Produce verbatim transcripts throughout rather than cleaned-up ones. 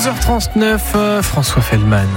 douze heures trente-neuf, euh, François Feldman.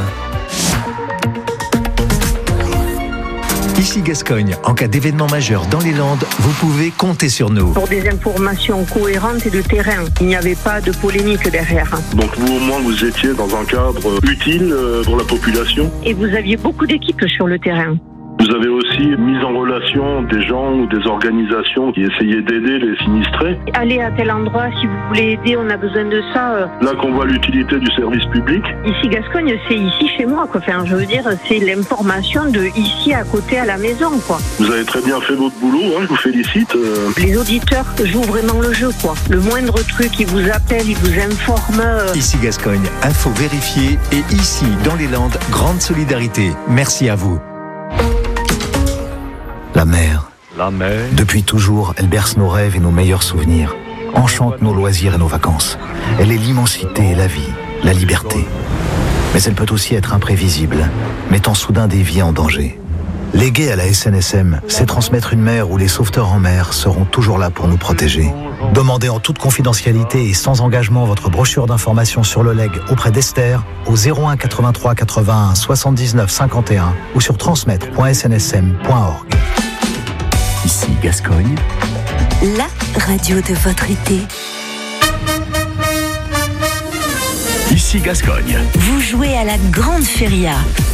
Ici Gascogne, en cas d'événement majeur dans les Landes, vous pouvez compter sur nous. Pour des informations cohérentes et de terrain, il n'y avait pas de polémique derrière. Donc vous au moins vous étiez dans un cadre utile pour la population. Et vous aviez beaucoup d'équipes sur le terrain. Vous avez aussi mis en relation des gens ou des organisations qui essayaient d'aider les sinistrés. Allez à tel endroit, si vous voulez aider, on a besoin de ça. Là qu'on voit l'utilité du service public. Ici Gascogne, c'est ici chez moi, quoi. Enfin, je veux dire, c'est l'information de ici à côté à la maison, quoi. Vous avez très bien fait votre boulot, hein, je vous félicite. Euh... Les auditeurs jouent vraiment le jeu, quoi. Le moindre truc, ils vous appellent, ils vous informent. Euh... Ici Gascogne, info vérifiée et ici, dans les Landes, grande solidarité. Merci à vous. La mer. La mer. Depuis toujours, elle berce nos rêves et nos meilleurs souvenirs, enchante nos loisirs et nos vacances. Elle est l'immensité et la vie, la liberté. Mais elle peut aussi être imprévisible, mettant soudain des vies en danger. Léguer à la S N S M, c'est transmettre une mer où les sauveteurs en mer seront toujours là pour nous protéger. Demandez en toute confidentialité et sans engagement votre brochure d'information sur le legs auprès d'Esther au zéro un quatre-vingt-trois quatre-vingt-un soixante-dix-neuf cinquante et un ou sur transmettre point s n s m point org. Ici Gascogne, la radio de votre été. Ici Gascogne. Vous jouez à la Grande Feria.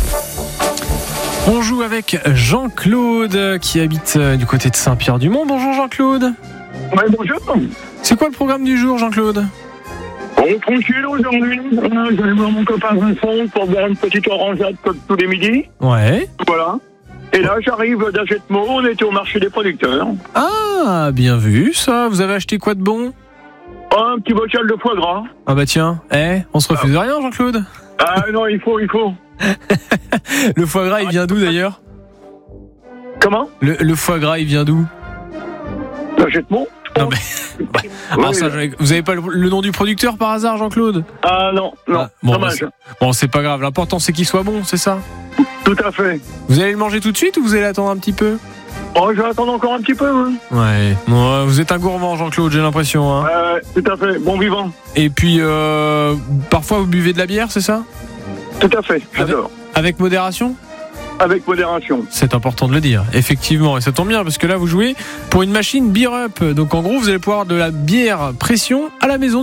On joue avec Jean-Claude qui habite du côté de Saint-Pierre-du-Mont. Bonjour Jean-Claude. Ouais, bonjour. C'est quoi le programme du jour, Jean-Claude? Bon, tranquille aujourd'hui. Euh, J'allais voir mon copain Vincent pour boire une petite orangeade comme tous les midis. Ouais. Voilà. Et là, j'arrive d'Agetmo, on était au marché des producteurs. Ah, bien vu ça. Vous avez acheté quoi de bon? Un petit bocal de foie gras. Ah bah tiens, eh, on se refuse ah. rien, Jean-Claude? Ah non, il faut, il faut. Le foie gras, il vient d'où d'ailleurs? Comment? le, le foie gras, il vient d'où? D'Agetmo. Non mais... bah, oui, ah, ça, vous avez pas le, le nom du producteur par hasard, Jean-Claude? Ah non, non, ah, bon, dommage. Bah, bon, c'est pas grave, l'important c'est qu'il soit bon, c'est ça? Tout à fait. Vous allez le manger tout de suite ou vous allez attendre un petit peu? Oh, je vais attendre encore un petit peu. Hein. Ouais, bon, vous êtes un gourmand, Jean-Claude, j'ai l'impression. Hein. Ouais, tout à fait, bon vivant. Et puis, euh, parfois vous buvez de la bière, c'est ça? Tout à fait, j'adore. Avec, avec modération? Avec modération. C'est important de le dire, effectivement. Et ça tombe bien, parce que là, vous jouez pour une machine Beer Up. Donc en gros, vous allez pouvoir de la bière pression à la maison.